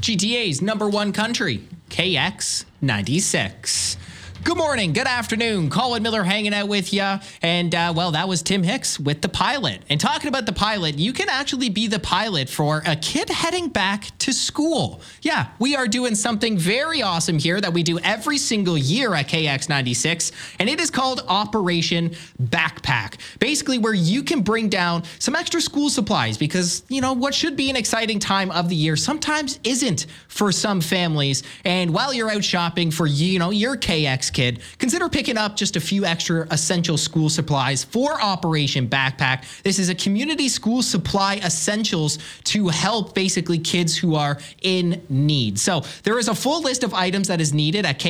GTA's number one country, KX96. Good morning, good afternoon. Colin Miller hanging out with you. And, that was Tim Hicks with The Pilot. And talking about The Pilot, you can actually be the pilot for a kid heading back to school. Yeah, we are doing something very awesome here that we do every single year at KX96, and it is called Operation Backpack. Basically, where you can bring down some extra school supplies because, what should be an exciting time of the year sometimes isn't for some families. And while you're out shopping for, your KX kid, consider picking up just a few extra essential school supplies for Operation Backpack. This is a community school supply essentials to help basically kids who are in need. So there is a full list of items that is needed at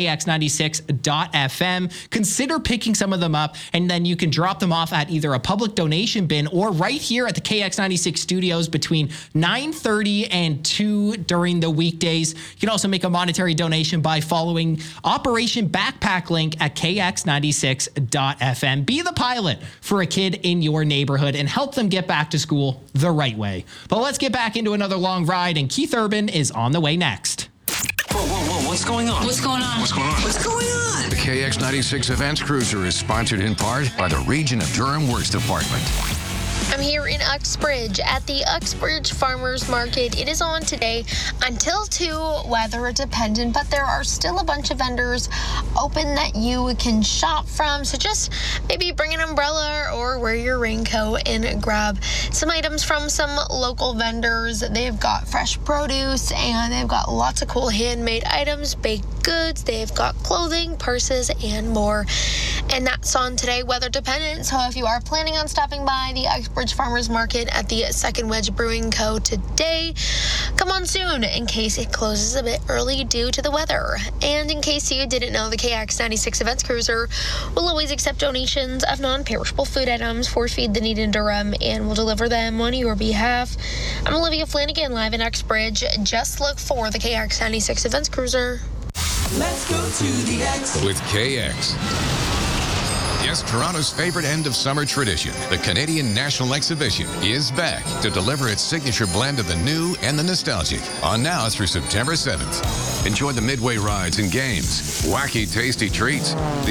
kx96.fm. Consider picking some of them up, and then you can drop them off at either a public donation bin or right here at the KX96 studios between 9:30 and 2 during the weekdays. You can also make a monetary donation by following Operation Backpack link at kx96.fm. Be the pilot for a kid in your neighborhood and help them get back to school the right way. But let's get back into another long ride, and Keith Urban is on the way next. Whoa, what's going on? What's going on? What's going on? What's going on? The KX96 Events Cruiser is sponsored in part by the Region of Durham Works Department. I'm here in Uxbridge at the Uxbridge Farmers Market. It is on today until 2, weather dependent, but there are still a bunch of vendors open that you can shop from. So just maybe bring an umbrella or wear your raincoat and grab some items from some local vendors. They've got fresh produce and they've got lots of cool handmade items, baked goods. They've got clothing, purses, and more. And that's on today, weather dependent. So if you are planning on stopping by the Uxbridge Farmers Market at the Second Wedge Brewing Co. today, come on soon in case it closes a bit early due to the weather. And in case you didn't know, the KX96 Events Cruiser will always accept donations of non-perishable food items for Feed the Need in Durham and will deliver them on your behalf. I'm Olivia Flanagan, live in Uxbridge. Just look for the KX96 Events Cruiser. Let's go to the X With KX. Yes, Toronto's favorite end-of-summer tradition, the Canadian National Exhibition, is back to deliver its signature blend of the new and the nostalgic. On now through September 7th. Enjoy the midway rides and games, wacky, tasty treats,